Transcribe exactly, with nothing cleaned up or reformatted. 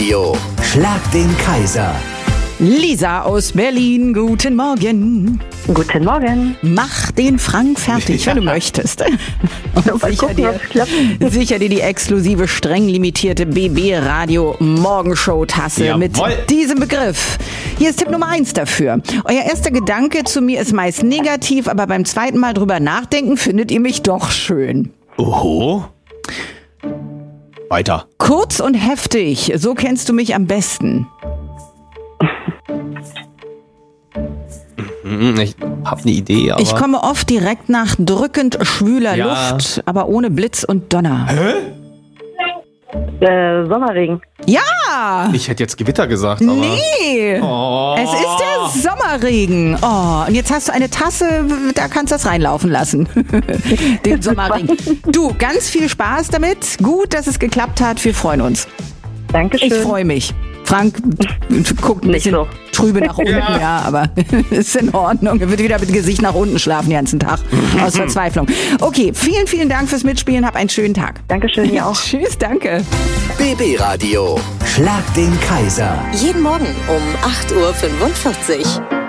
Radio. Schlag den Kaiser. Lisa aus Berlin, guten Morgen. Guten Morgen. Mach den Frank fertig, wenn du möchtest. Und Mal sicher, gucken, dir, ob's klappt. sicher dir die exklusive, streng limitierte B B Radio Morgenshow-Tasse Jawohl. mit diesem Begriff. Hier ist Tipp Nummer eins dafür. Euer erster Gedanke zu mir ist meist negativ, aber beim zweiten Mal drüber nachdenken findet ihr mich doch schön. Oho. Weiter. Kurz und heftig, so kennst du mich am besten. Ich hab eine Idee, aber... Ich komme oft direkt nach drückend schwüler Ja. Luft, aber ohne Blitz und Donner. Äh, Sommerregen. Ja! Ich hätte jetzt Gewitter gesagt, aber... Nee! Oh. Es ist der Sommerregen. Oh, und jetzt hast du eine Tasse, da kannst du das reinlaufen lassen. Den Sommerregen. Du, ganz viel Spaß damit. Gut, dass es geklappt hat. Wir freuen uns. Dankeschön. Ich freue mich. Frank guckt ein Nicht bisschen so. trübe nach unten, ja, ja aber ist in Ordnung. Er wird wieder mit Gesicht nach unten schlafen den ganzen Tag. Aus Verzweiflung. Okay, vielen, vielen Dank fürs Mitspielen. Hab einen schönen Tag. Dankeschön, ihr auch. Tschüss, danke. B B Radio. Schlag den Kaiser. Jeden Morgen um acht Uhr fünfundvierzig.